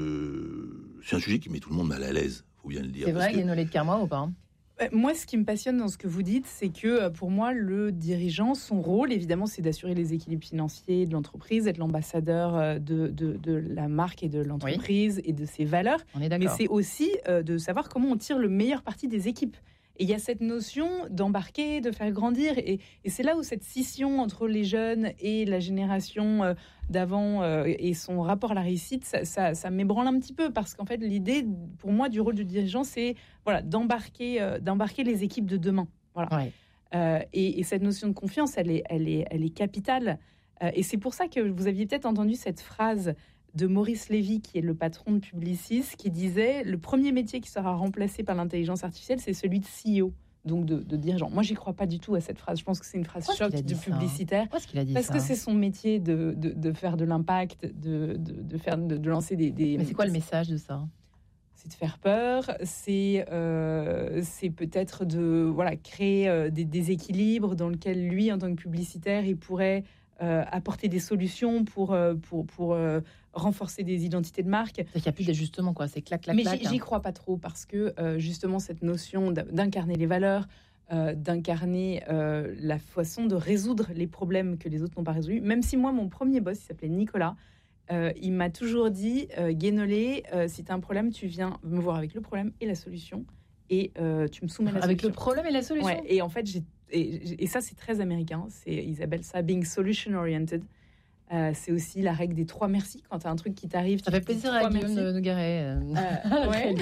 de... C'est un sujet qui met tout le monde mal à l'aise, il faut bien le dire. C'est vrai, que... Guénolé de Kermois ou pas hein? Moi, ce qui me passionne dans ce que vous dites, c'est que pour moi, le dirigeant, son rôle, évidemment, c'est d'assurer les équilibres financiers de l'entreprise, être l'ambassadeur de, de, de la marque et de l'entreprise oui. et de ses valeurs. On est d'accord. Mais c'est aussi euh, de savoir comment on tire le meilleur parti des équipes. Et il y a cette notion d'embarquer, de faire grandir. Et, et c'est là où cette scission entre les jeunes et la génération euh, d'avant euh, et son rapport à la réussite, ça, ça, ça m'ébranle un petit peu. Parce qu'en fait, l'idée, pour moi, du rôle du dirigeant, c'est voilà, d'embarquer, euh, d'embarquer les équipes de demain. Voilà. Ouais. Euh, et, et cette notion de confiance, elle est, elle est, elle est capitale. Euh, et c'est pour ça que vous aviez peut-être entendu cette phrase de Maurice Lévy, qui est le patron de Publicis, qui disait « Le premier métier qui sera remplacé par l'intelligence artificielle, c'est celui de C E O ». Donc de, de dirigeant. Moi, j'y crois pas du tout à cette phrase. Je pense que c'est une phrase Pourquoi choc de publicitaire. Pourquoi est-ce qu'il a dit Parce ça que c'est son métier de, de, de faire de l'impact, de, de, de, faire, de, de lancer des, des... Mais c'est quoi le message de ça ? C'est de faire peur, c'est, euh, c'est peut-être de voilà, créer euh, des déséquilibres dans lesquels lui, en tant que publicitaire, il pourrait euh, apporter des solutions pour, euh, pour, pour euh, renforcer des identités de marque. C'est qu'il n'y a plus d'ajustement, quoi. C'est clac, clac, Mais clac. Mais j'y, j'y crois pas trop parce que euh, justement cette notion d'incarner les valeurs, euh, d'incarner euh, la façon de résoudre les problèmes que les autres n'ont pas résolus. Même si moi, mon premier boss, il s'appelait Nicolas, euh, il m'a toujours dit euh, Guénolé, euh, si tu as un problème, tu viens me voir avec le problème et la solution. Et euh, tu me soumets la avec solution. Avec le problème et la solution. Ouais, et en fait, j'ai, et, et ça, c'est très américain. C'est, ils appellent ça being solution oriented. Euh, c'est aussi la règle des trois merci. Quand tu as un truc qui t'arrive, ça fait plaisir à Guillaume de Nogaret. Euh, euh, ouais.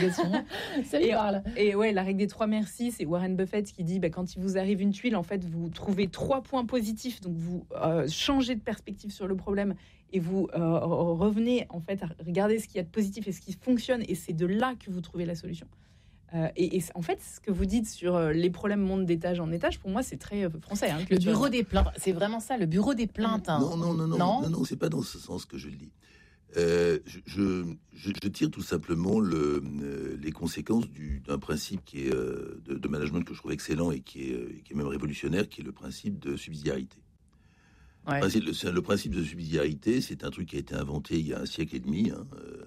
Ça lui parle. Et ouais, la règle des trois merci, c'est Warren Buffett qui dit bah, quand il vous arrive une tuile, en fait, vous trouvez trois points positifs, donc vous euh, changez de perspective sur le problème et vous euh, revenez en fait à regarder ce qu'il y a de positif et ce qui fonctionne, et c'est de là que vous trouvez la solution. Euh, et, et en fait, ce que vous dites sur euh, les problèmes montent d'étage en étage, pour moi, c'est très euh, français. Hein, le bureau euh... des plaintes, c'est vraiment ça, le bureau des plaintes. Hein. Non, non, non, non, non, non, non, c'est pas dans ce sens que je le dis. Euh, je, je, je tire tout simplement le, euh, les conséquences du, d'un principe qui est euh, de, de management que je trouve excellent et qui est, euh, qui est même révolutionnaire, qui est le principe de subsidiarité. Ouais. Le, principe, le, le principe de subsidiarité, c'est un truc qui a été inventé il y a un siècle et demi. Hein, euh,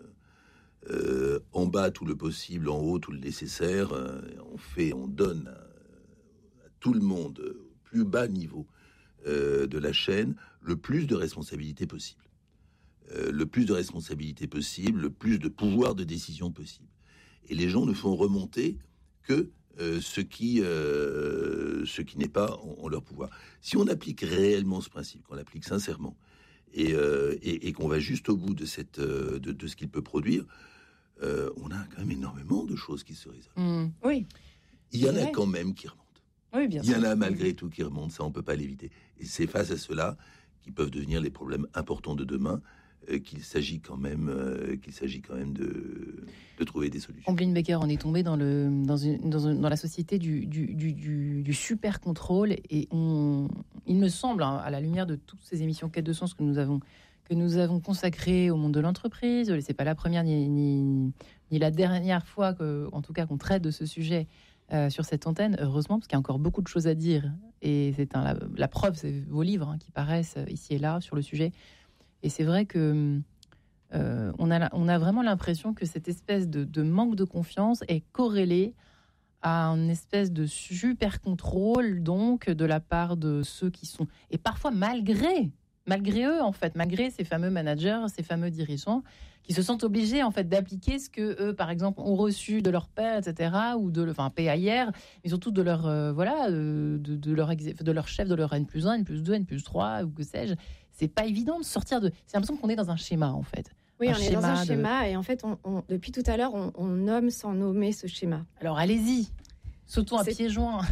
Euh, en bas tout le possible, en haut tout le nécessaire. Euh, on fait, on donne à, à tout le monde, au plus bas niveau euh, de la chaîne, le plus de responsabilités possible. Euh, le plus de responsabilités possible, le plus de pouvoir de décision possible. Et les gens ne font remonter que euh, ce qui, euh, ce qui n'est pas en, en leur pouvoir. Si on applique réellement ce principe, qu'on l'applique sincèrement, et, euh, et, et qu'on va juste au bout de, cette, de, de ce qu'il peut produire, Euh, on a quand même énormément de choses qui se résolvent. Mmh. Oui. Il y en a quand même qui remontent. Oui, bien Il y sûr. en a malgré tout qui remontent, ça on peut pas l'éviter. Et c'est face à cela qui peuvent devenir les problèmes importants de demain euh, qu'il s'agit quand même, euh, qu'il s'agit quand même de, de trouver des solutions. Omblin Becker, on est tombé dans le dans une dans, une, dans la société du du, du, du du super contrôle, et on, il me semble, hein, à la lumière de toutes ces émissions Quête de sens que nous avons que nous avons consacré au monde de l'entreprise. C'est pas la première ni, ni, ni la dernière fois que, en tout cas, qu'on traite de ce sujet euh, sur cette antenne, heureusement, parce qu'il y a encore beaucoup de choses à dire. Et c'est un, la, la preuve, c'est vos livres hein, qui paraissent ici et là sur le sujet. Et c'est vrai que euh, on, a, on a vraiment l'impression que cette espèce de, de manque de confiance est corrélée à une espèce de super contrôle, donc, de la part de ceux qui sont... Et parfois, malgré, malgré eux, en fait, malgré ces fameux managers, ces fameux dirigeants, qui se sentent obligés, en fait, d'appliquer ce que eux, par exemple, ont reçu de leur père, et cetera, ou de... Enfin, P A I R, mais surtout de leur... Euh, voilà, de, de, leur ex, de leur chef, de leur N plus un, N plus deux, N plus trois, ou que sais-je. C'est pas évident de sortir de... C'est l'impression qu'on est dans un schéma, en fait. Oui, un on est dans un de... schéma et en fait, on, on, depuis tout à l'heure, on, on nomme sans nommer ce schéma. Alors, allez-y, sautons à C'est... pieds joints.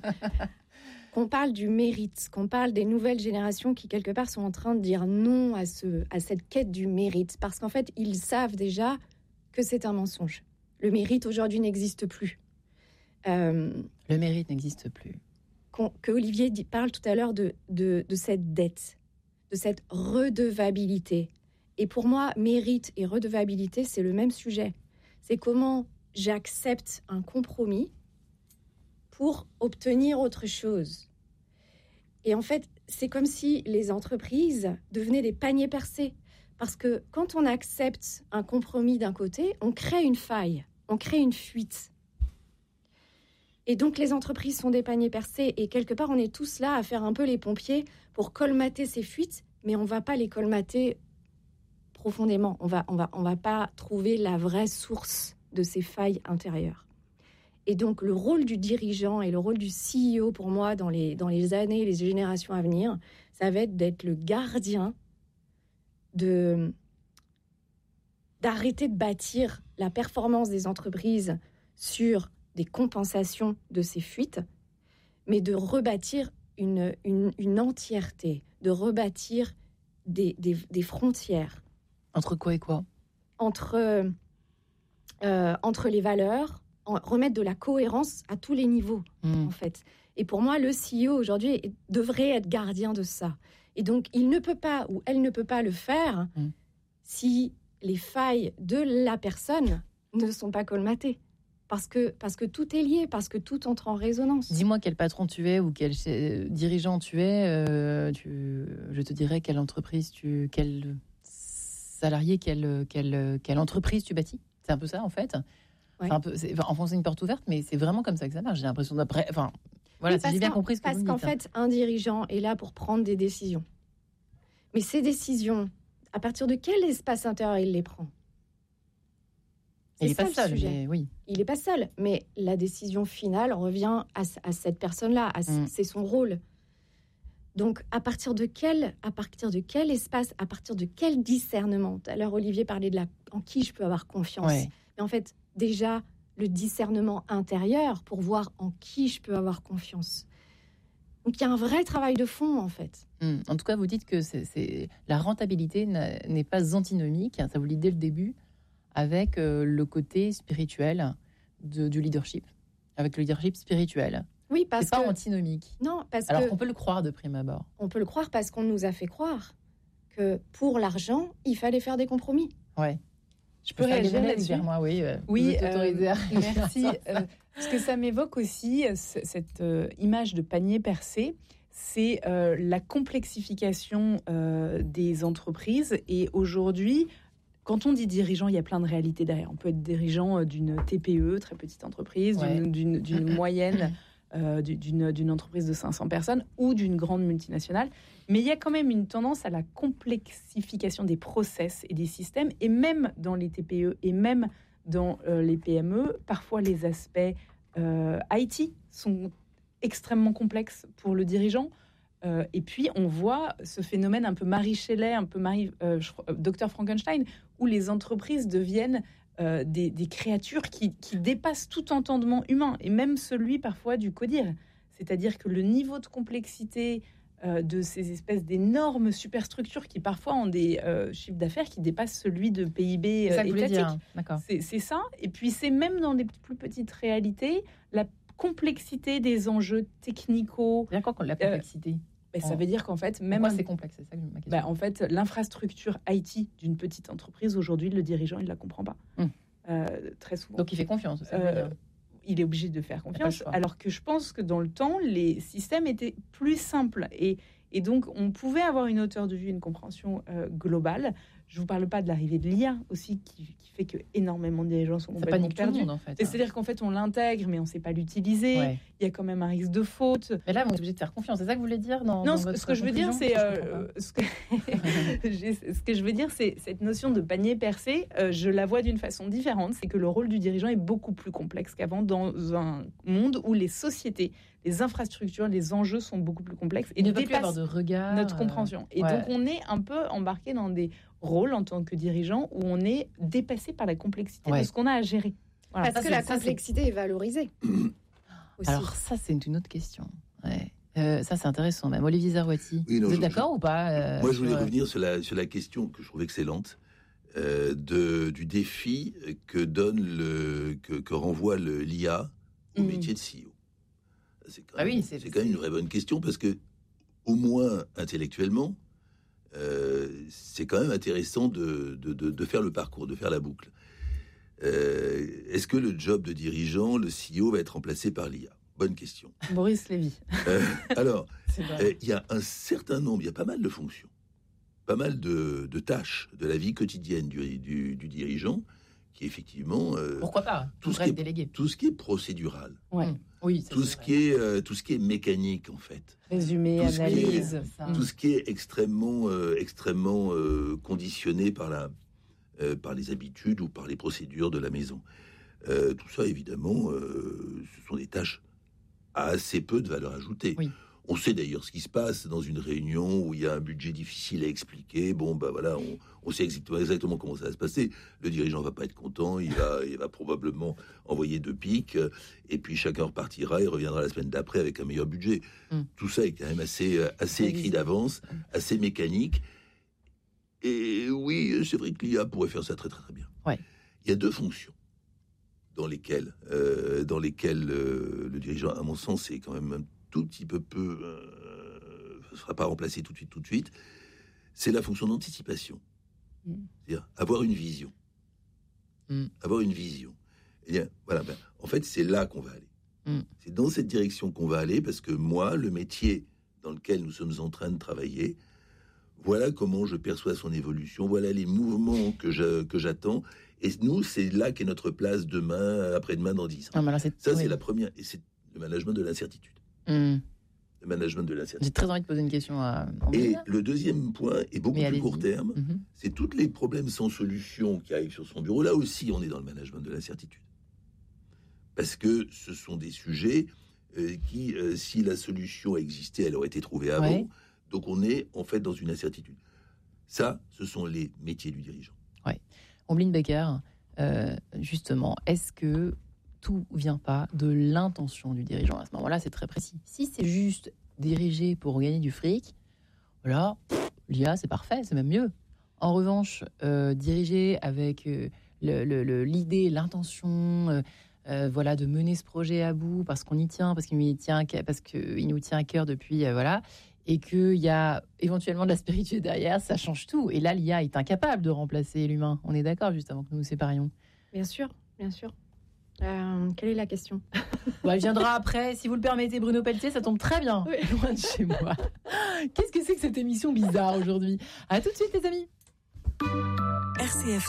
Qu'on parle du mérite, qu'on parle des nouvelles générations qui, quelque part, sont en train de dire non à, ce, à cette quête du mérite. Parce qu'en fait, ils savent déjà que c'est un mensonge. Le mérite, aujourd'hui, n'existe plus. Euh, Le mérite n'existe plus. Que Olivier dit, parle tout à l'heure de, de, de cette dette, de cette redevabilité. Et pour moi, mérite et redevabilité, c'est le même sujet. C'est comment j'accepte un compromis pour obtenir autre chose. Et en fait, c'est comme si les entreprises devenaient des paniers percés. Parce que quand on accepte un compromis d'un côté, on crée une faille, on crée une fuite. Et donc, les entreprises sont des paniers percés. Et quelque part, on est tous là à faire un peu les pompiers pour colmater ces fuites, mais on ne va pas les colmater profondément. On va, on va, on va pas trouver la vraie source de ces failles intérieures. Et donc, le rôle du dirigeant et le rôle du C E O, pour moi, dans les, dans les années et les générations à venir, ça va être d'être le gardien de, d'arrêter de bâtir la performance des entreprises sur des compensations de ces fuites, mais de rebâtir une, une, une entièreté, de rebâtir des, des, des frontières. Entre quoi et quoi ? Entre, euh, entre les valeurs, en, remettre de la cohérence à tous les niveaux, mmh. en fait. Et pour moi, le C E O, aujourd'hui, devrait être gardien de ça. Et donc, il ne peut pas, ou elle ne peut pas le faire mmh. si les failles de la personne ne sont pas colmatées. Parce que, parce que tout est lié, parce que tout entre en résonance. Dis-moi quel patron tu es ou quel dirigeant tu es. Euh, tu, je te dirais quelle entreprise, tu, quel salarié, quelle, quelle, quelle entreprise tu bâtis. C'est un peu ça, en fait. Ouais. C'est un peu, c'est, enfin, enfoncer une porte ouverte, mais c'est vraiment comme ça que ça marche. J'ai l'impression d'après... Enfin, voilà, oui, si j'ai bien compris ce que parce vous me dites. Parce qu'en dites. fait, un dirigeant est là pour prendre des décisions. Mais ces décisions, à partir de quel espace intérieur il les prend ? Il n'est pas seul, mais oui. Il n'est pas seul, mais la décision finale revient à, à cette personne-là, à, mm. c'est son rôle. Donc, à partir de quel, à partir de quel espace, à partir de quel discernement ? Tout à l'heure, Olivier parlait de la, en qui je peux avoir confiance. Ouais. Mais en fait, déjà, le discernement intérieur pour voir en qui je peux avoir confiance. Donc, il y a un vrai travail de fond, en fait. Mm. En tout cas, vous dites que c'est, c'est, la rentabilité n'est pas antinomique, ça vous le dites dès le début, avec euh, le côté spirituel de, du leadership, avec le leadership spirituel. Oui, parce c'est pas que... antinomique. Non, parce Alors que... qu'on peut le croire de prime abord. On peut le croire parce qu'on nous a fait croire que pour l'argent, il fallait faire des compromis. Ouais. Je peux réagir là-dessus. Moi, oui, euh, oui euh, merci. euh, parce que ça m'évoque aussi cette euh, image de panier percé. C'est euh, la complexification euh, des entreprises. Et aujourd'hui, quand on dit dirigeant, il y a plein de réalités derrière. On peut être dirigeant d'une T P E, très petite entreprise, ouais. d'une, d'une, d'une moyenne, euh, d'une, d'une entreprise de cinq cents personnes ou d'une grande multinationale. Mais il y a quand même une tendance à la complexification des process et des systèmes. Et même dans les T P E et même dans euh, les P M E, parfois les aspects euh, I T sont extrêmement complexes pour le dirigeant. Euh, et puis, on voit ce phénomène un peu Marie Shelley, un peu Marie, euh, Docteur Frankenstein, où les entreprises deviennent euh, des, des créatures qui, qui dépassent tout entendement humain, et même celui parfois du codir. C'est-à-dire que le niveau de complexité euh, de ces espèces d'énormes superstructures qui parfois ont des euh, chiffres d'affaires qui dépassent celui de P I B euh, ça étatique. Dire. D'accord. C'est, c'est ça. Et puis, c'est même dans les plus petites réalités, la complexité des enjeux technico. Bien quoi, la complexité euh, Ben, ça veut dire qu'en fait, même Pourquoi c'est complexe, c'est ça ma question. Ben, en fait, l'infrastructure I T d'une petite entreprise aujourd'hui, le dirigeant il la comprend pas mmh. euh, très souvent. Donc il fait confiance. Ça euh, il est obligé de faire confiance. Alors que je pense que dans le temps, les systèmes étaient plus simples. Et, et donc, on pouvait avoir une hauteur de vue, une compréhension euh, globale. Je ne vous parle pas de l'arrivée de l'I A aussi, qui, qui fait que énormément de dirigeants sont complètement perdus. Monde, en fait, hein. C'est-à-dire qu'en fait, on l'intègre, mais on ne sait pas l'utiliser. Ouais. Il y a quand même un risque de faute. Mais là, on est obligé de faire confiance. C'est ça que vous voulez dire dans, Non, dans ce, votre ce que je veux dire, c'est euh, ce, que ce que je veux dire, c'est cette notion de panier percé. Euh, je la vois d'une façon différente. C'est que le rôle du dirigeant est beaucoup plus complexe qu'avant dans un monde où les sociétés, les infrastructures, les enjeux sont beaucoup plus complexes et ne dépassent avoir de regard, notre compréhension. Et ouais. donc, on est un peu embarqué dans des rôle en tant que dirigeant où on est dépassé par la complexité ouais. de ce qu'on a à gérer. Voilà. Parce ça, que la ça, complexité est valorisée. Alors ça, c'est une autre question. Ouais. Euh, ça, c'est intéressant même. Olivier Zarouati, oui, non, vous êtes d'accord je, ou pas euh, Moi, je voulais sur... revenir sur la, sur la question que je trouve excellente euh, de, du défi que donne le, que, que renvoie le, l'I A au mmh. métier de C E O. C'est quand, ah même, oui, c'est, c'est quand même une vraie bonne question parce que, au moins intellectuellement, Euh, c'est quand même intéressant de, de, de, de faire le parcours, de faire la boucle. Euh, est-ce que le job de dirigeant, le C E O, va être remplacé par l'I A ? Bonne question. Boris Lévy. Euh, alors, il euh, y a un certain nombre, il y a pas mal de fonctions, pas mal de, de tâches de la vie quotidienne du, du, du dirigeant qui effectivement... Euh, Pourquoi pas tout ce, qui est, tout ce qui est procédural. Ouais. Oui, tout ce qui est euh, tout ce qui est mécanique en fait. Résumé, tout analyse. Ce est, tout ce qui est extrêmement euh, extrêmement euh, conditionné par la euh, par les habitudes ou par les procédures de la maison. Euh, tout ça évidemment, euh, ce sont des tâches à assez peu de valeur ajoutée. Oui. On sait d'ailleurs ce qui se passe dans une réunion où il y a un budget difficile à expliquer. Bon, bah voilà, on, on sait exactement, exactement comment ça va se passer. Le dirigeant va pas être content, il va, il va probablement envoyer deux piques, et puis chacun repartira et reviendra la semaine d'après avec un meilleur budget. Mm. Tout ça est quand même assez, assez écrit d'avance, assez mécanique. Et oui, c'est vrai que l'I A pourrait faire ça très très très bien. Ouais. Il y a deux fonctions dans lesquelles, euh, dans lesquelles euh, le dirigeant, à mon sens, c'est quand même un tout petit peu peu, euh, ne sera pas remplacé tout de suite, tout de suite, c'est la fonction d'anticipation. Mmh. C'est-à-dire avoir une vision. Mmh. Avoir une vision. Et bien, voilà, ben, en fait, c'est là qu'on va aller. Mmh. C'est dans cette direction qu'on va aller, parce que moi, le métier dans lequel nous sommes en train de travailler, voilà comment je perçois son évolution, voilà les mouvements que, je, que j'attends, et nous, c'est là qu'est notre place demain, après-demain, dans dix ans. Ah, ben là, c'est... Ça, oui. c'est la première, et c'est le management de l'incertitude. Mmh. Le management de l'incertitude. J'ai très envie de poser une question à Et le deuxième point est beaucoup Mais plus allez-y. court terme. Mmh. C'est tous les problèmes sans solution qui arrivent sur son bureau. Là aussi, on est dans le management de l'incertitude. Parce que ce sont des sujets euh, qui, euh, si la solution existait, elle aurait été trouvée avant. Ouais. Donc on est en fait dans une incertitude. Ça, ce sont les métiers du dirigeant. Oui. Ombline Becker, euh, justement, est-ce que tout vient pas de l'intention du dirigeant? À ce moment-là, c'est très précis. Si c'est juste diriger pour gagner du fric, voilà, l'I A, c'est parfait, c'est même mieux. En revanche, euh, diriger avec euh, le, le, le, l'idée, l'intention, euh, euh, voilà, de mener ce projet à bout parce qu'on y tient, parce qu'il, y tient, parce qu'il nous tient à cœur depuis, euh, voilà, et qu'il y a éventuellement de la spiritualité derrière, ça change tout. Et là, l'I A est incapable de remplacer l'humain. On est d'accord, juste avant que nous nous séparions. Bien sûr, bien sûr. Euh, quelle est la question? Bon, elle viendra après. Si vous le permettez, Bruno Pelletier, ça tombe très bien. Oui. Loin de chez moi. Qu'est-ce que c'est que cette émission bizarre aujourd'hui? À tout de suite, les amis. R C F